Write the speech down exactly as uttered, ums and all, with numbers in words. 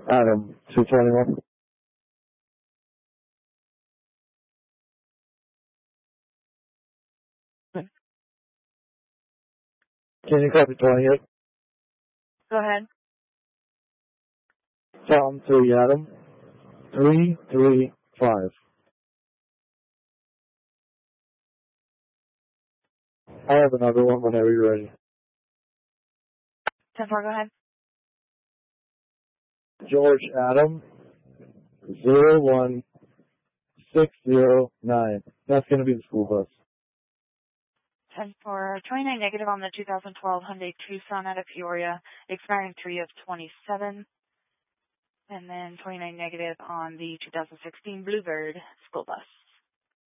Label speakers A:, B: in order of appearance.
A: Adam, two twenty-one. Can you copy twenty-eight?
B: Go ahead.
A: Tom three, Adam. three three five. I have another one whenever you're ready.
B: ten four, go ahead.
A: George Adam, zero one six zero nine. That's going to be the school bus.
B: ten four, twenty-nine negative on the two thousand twelve Hyundai Tucson out of Peoria, expiring three of twenty-seven. And then twenty-nine negative on the two thousand sixteen Bluebird school bus.